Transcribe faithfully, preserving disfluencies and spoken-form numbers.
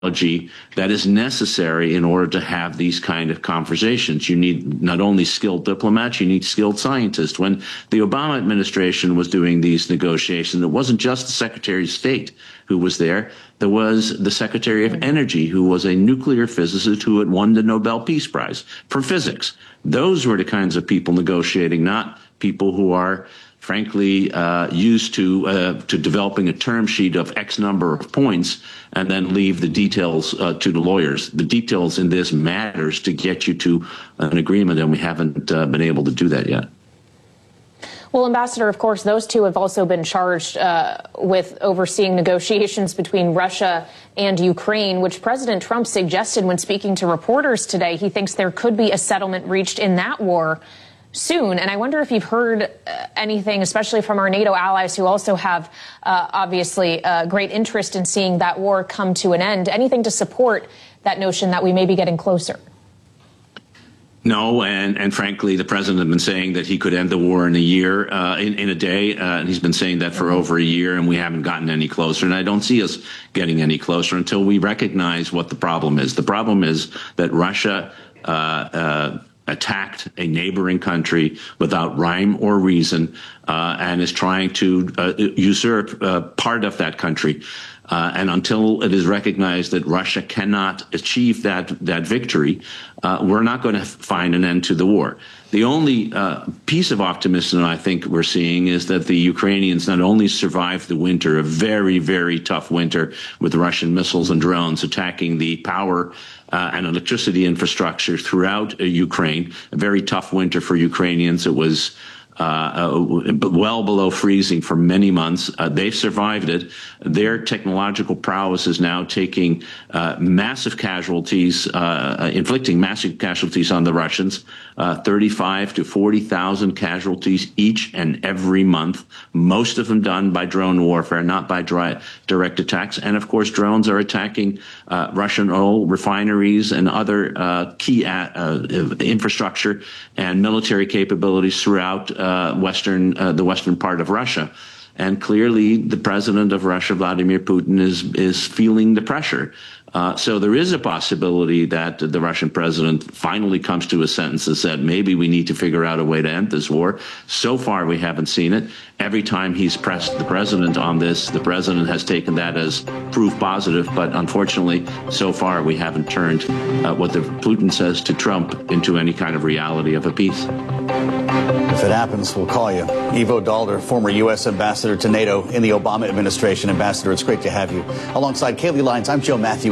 that is necessary in order to have these kind of conversations. You need not only skilled diplomats, you need skilled scientists. When the Obama administration was doing these negotiations, it wasn't just the Secretary of State who was there. There was the Secretary of Energy, who was a nuclear physicist who had won the Nobel Peace Prize for physics. Those were the kinds of people negotiating, not people who are frankly, uh, used to uh, to developing a term sheet of X number of points and then leave the details uh, to the lawyers. The details in this matters to get you to an agreement, and we haven't uh, been able to do that yet. Well, Ambassador, of course, those two have also been charged uh, with overseeing negotiations between Russia and Ukraine, which President Trump suggested when speaking to reporters today. He thinks there could be a settlement reached in that war soon. And I wonder if you've heard uh, anything, especially from our NATO allies who also have uh, obviously uh, great interest in seeing that war come to an end, anything to support that notion that we may be getting closer. No, and, and frankly, the president has been saying that he could end the war in a year, uh, in, in a day, uh, and he's been saying that for over a year, and we haven't gotten any closer. And I don't see us getting any closer until we recognize what the problem is. The problem is that Russia uh, uh, attacked a neighboring country without rhyme or reason, uh, and is trying to uh, usurp uh, part of that country. Uh, and until it is recognized that Russia cannot achieve that that victory, uh, we're not going to find an end to the war. The only uh, piece of optimism I think we're seeing is that the Ukrainians not only survived the winter, a very, very tough winter with Russian missiles and drones attacking the power uh, and electricity infrastructure throughout uh, Ukraine, a very tough winter for Ukrainians. It was Uh, uh, well below freezing for many months. Uh, they've survived it. Their technological prowess is now taking uh, massive casualties, uh, inflicting massive casualties on the Russians, uh, thirty-five to forty thousand casualties each and every month, most of them done by drone warfare, not by dry, direct attacks. And of course, drones are attacking uh, Russian oil refineries and other uh, key uh, uh, infrastructure and military capabilities throughout uh, Western, uh, the western part of Russia. And clearly, the president of Russia, Vladimir Putin, is is feeling the pressure. Uh, so there is a possibility that the Russian president finally comes to a sentence that said, maybe we need to figure out a way to end this war. So far, we haven't seen it. Every time he's pressed the president on this, the president has taken that as proof positive. But unfortunately, so far, we haven't turned uh, what the Putin says to Trump into any kind of reality of a peace. If it happens, we'll call you. Ivo Daalder, former U S ambassador to NATO in the Obama administration. Ambassador, it's great to have you. Alongside Kayleigh Lyons, I'm Joe Matthew.